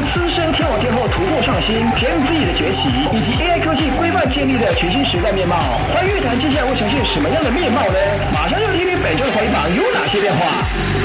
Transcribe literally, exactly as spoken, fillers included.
资深天王天后突破创新 ，P M Z 的崛起，以及 A I 科技规范建立的全新时代面貌。环乐坛接下来会呈现什么样的面貌呢？马上就听听本周的回访有哪些变化。